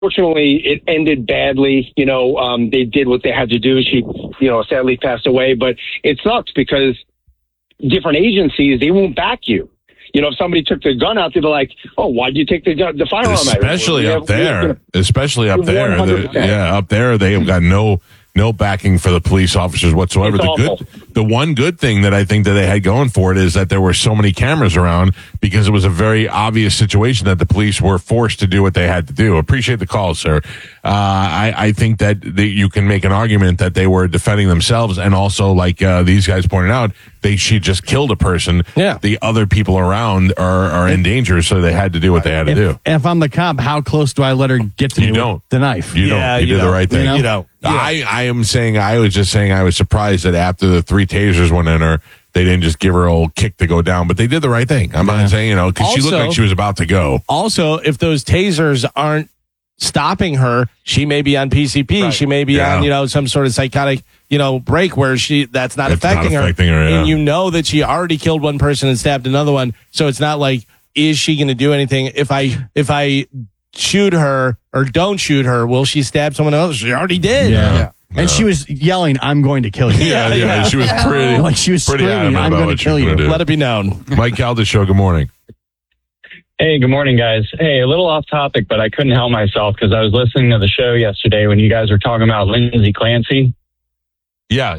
Unfortunately, it ended badly. They did what they had to do. She, sadly passed away. But it sucks because different agencies, they won't back you. If somebody took the gun out, they'd be like, "Oh, why'd you take the firearm out?" Especially up there. Up there, they have got no backing for the police officers whatsoever. The one good thing that I think that they had going for it is that there were so many cameras around because it was a very obvious situation that the police were forced to do what they had to do. Appreciate the call, sir. I think that you can make an argument that they were defending themselves, and also, like these guys pointed out, she just killed a person. Yeah. The other people around are in danger, so they had to do what they had to do. If I'm the cop, how close do I let her get to me with the knife? You don't. You did the right thing. You don't. I was saying I was surprised that after the 3 tasers went in her, they didn't just give her a old kick to go down, but they did the right thing. I'm not saying, because she looked like she was about to go. Also, if those tasers aren't stopping her, she may be on PCP. Right. She may be on, some sort of psychotic, break where that's not affecting her. And you know that she already killed one person and stabbed another one. So it's not like, is she going to do anything? If I shoot her or don't shoot her, will she stab someone else? She already did. Yeah. And she was yelling, "I'm going to kill you." Yeah. She was pretty, she was pretty screaming, "I'm going to kill you." Let it be known. Mike Calda Show, good morning. Hey, good morning, guys. Hey, a little off topic, but I couldn't help myself because I was listening to the show yesterday when you guys were talking about Lindsay Clancy. Yeah.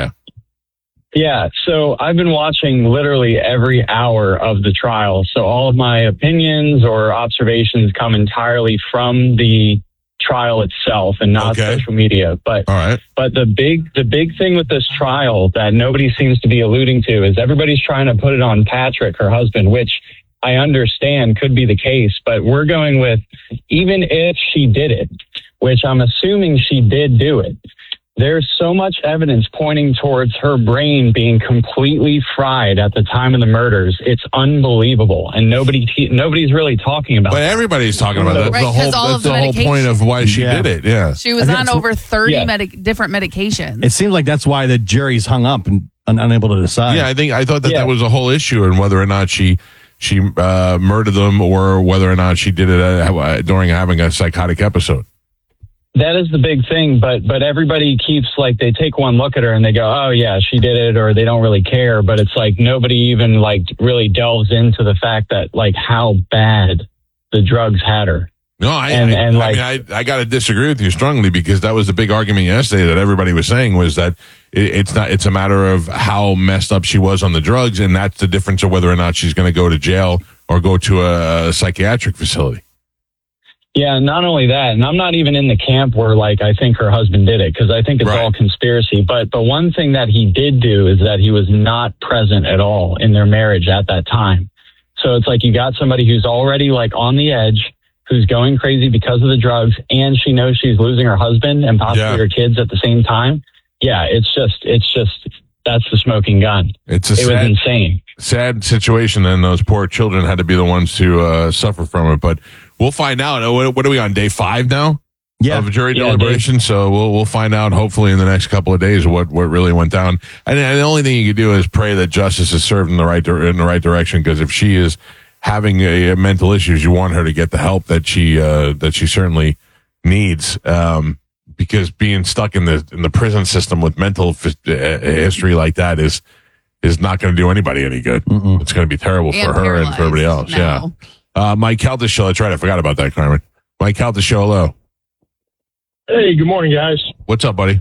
Yeah, so I've been watching literally every hour of the trial. So all of my opinions or observations come entirely from the trial itself and not social media. But the big thing with this trial that nobody seems to be alluding to is everybody's trying to put it on Patrick, her husband, which I understand could be the case, but we're going with even if she did it, which I'm assuming she did do it. There's so much evidence pointing towards her brain being completely fried at the time of the murders. It's unbelievable, and nobody's really talking about it. But everybody's talking about that. That's the whole point of why she did it. Yeah, she was on over 30 different medications. It seems like that's why the jury's hung up and unable to decide. Yeah, I thought that was a whole issue, and whether or not she murdered them or whether or not she did it during having a psychotic episode. That is the big thing, but everybody keeps they take one look at her and they go, "Oh yeah, she did it," or they don't really care. But it's like nobody even really delves into the fact that how bad the drugs had her. No, I got to disagree with you strongly because that was the big argument yesterday that everybody was saying was that it's a matter of how messed up she was on the drugs, and that's the difference of whether or not she's going to go to jail or go to a psychiatric facility. Yeah, not only that, and I'm not even in the camp where I think her husband did it because I think it's all conspiracy. But one thing that he did do is that he was not present at all in their marriage at that time. So it's you got somebody who's already on the edge, who's going crazy because of the drugs, and she knows she's losing her husband and possibly her kids at the same time. Yeah, it's just that's the smoking gun. It was insane. Sad situation, and those poor children had to be the ones to suffer from it. But we'll find out. What are we on, day 5 now? Yeah. Of jury deliberation. So we'll find out hopefully in the next couple of days what really went down. And the only thing you can do is pray that justice is served in the right direction. Because if she is having mental issues, you want her to get the help that she certainly needs. Because being stuck in the prison system with mental history like that is not going to do anybody any good. Mm-mm. It's going to be terrible for her and for everybody else. No. Yeah. Mike Calda Show. That's right. I forgot about that, Carmen. Mike Calda Show. Hello. Hey, good morning, guys. What's up, buddy?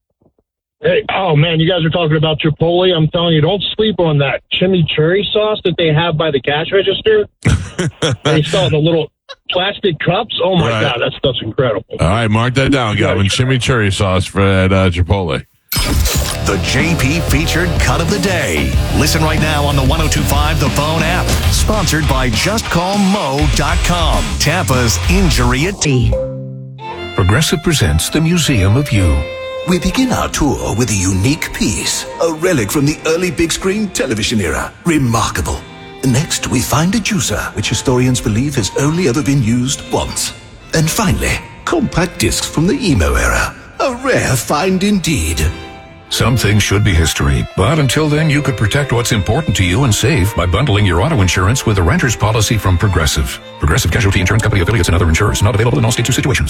Hey, oh man, you guys are talking about Chipotle. I'm telling you, don't sleep on that chimichurri sauce that they have by the cash register. They sell the little plastic cups. Oh my God, that stuff's incredible. All right, mark that down, Galvin. Chimichurri sauce for Chipotle. The JP featured cut of the day. Listen right now on the 102.5 The Phone app. Sponsored by JustCallMo.com. Tampa's Injury at T. Progressive presents the Museum of You. We begin our tour with a unique piece, a relic from the early big screen television era. Remarkable. Next, we find a juicer, which historians believe has only ever been used once. And finally, compact discs from the emo era. A rare find indeed. Some things should be history, but until then, you could protect what's important to you and save by bundling your auto insurance with a renter's policy from Progressive. Progressive Casualty Insurance Company affiliates and other insurers. Not available in all states or situations.